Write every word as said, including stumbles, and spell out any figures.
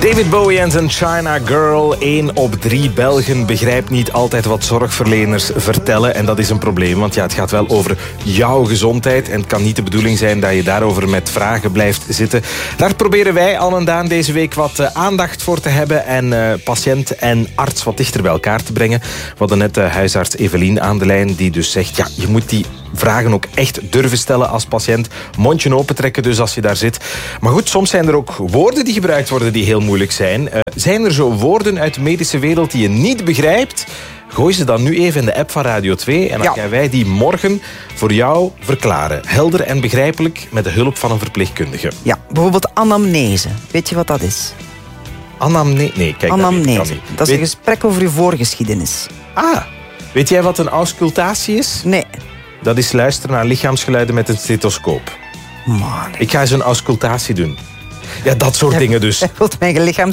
David Bowie en zijn China Girl. één op drie Belgen begrijpt niet altijd wat zorgverleners vertellen. En dat is een probleem, want ja, het gaat wel over jouw gezondheid. En het kan niet de bedoeling zijn dat je daarover met vragen blijft zitten. Daar proberen wij, Anne en Daan, deze week wat uh, aandacht voor te hebben. En uh, patiënt en arts wat dichter bij elkaar te brengen. We hadden net uh, huisarts Evelien aan de lijn, die dus zegt, ja, je moet die vragen ook echt durven stellen als patiënt. Mondje opentrekken dus als je daar zit. Maar goed, soms zijn er ook woorden die gebruikt worden die heel moeilijk zijn. Uh, zijn er zo woorden uit de medische wereld die je niet begrijpt? Gooi ze dan nu even in de app van Radio twee en dan ja. gaan wij die morgen voor jou verklaren. Helder en begrijpelijk met de hulp van een verpleegkundige. Ja, bijvoorbeeld anamnese. Weet je wat dat is? Anamnese? Nee, kijk, anamnese. dat, weet, dat, dat is weet... een gesprek over je voorgeschiedenis. Ah, weet jij wat een auscultatie is? Nee. Dat is luisteren naar lichaamsgeluiden met een stethoscoop. Man. Ik ga eens een auscultatie doen. Ja, dat soort ja, dingen dus. Je wilt mijn lichaams